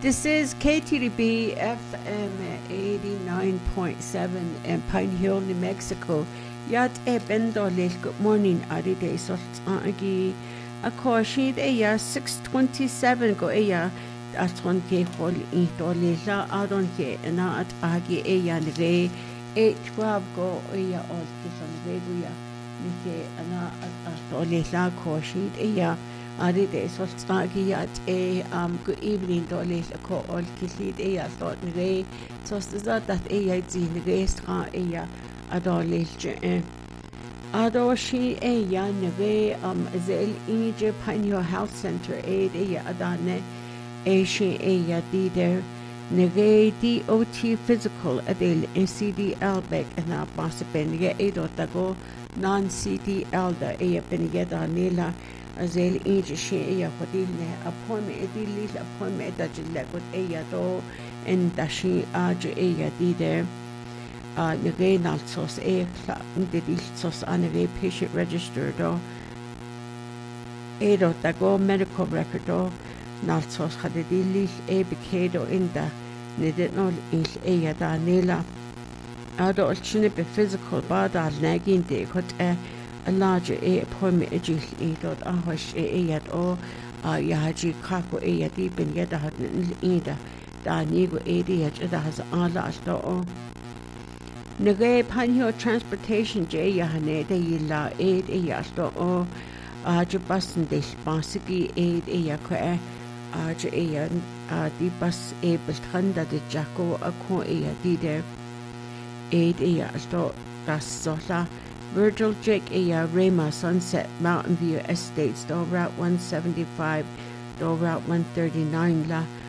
This is KTDB FM 89.7 in Pine Hill, New Mexico. Yat Bendolil, good morning, Adi de Agi. A caution, 627 go at one gay hall in Dolila, Adonke, and at Agi Neve, 812 go all Kisan Veguya, Nike, and at Dolila caution, Adi de Solstagi at good evening, Dolly, a call all Kisid, thought Neve, so that zin the rest Adolil Adoshi Neve Zel Egypt Pioneer Health Center Adane Ashi Dider Neve DOT Physical Adel NCDL Beck and Abasipen Edotago non CDL da Benigeda Nila Azel Egypt Shea Hodilne appointment appointment that you let with do and Dashi Aja Dider. Nage nalsos dedilsos anage patient register do edo tago medical record do nalsos hadedilis bekedo inda nedetnol il da nela ado olchine physical bada nagin de kot a larger appointment ejil edo ahosh yat o yahaji kako yati ben yada hadin ida da nigo yat da has ala asto Nage Panyo Transportation J Yahane de Yilla aid yasto o Jabasan de Basiki aid yakwe Jayan di bus able tanda de Jacko a co dide aid yasto das Zola Virgil Jake Rema Sunset Mountain View Estates do Route 175 do Route 139 la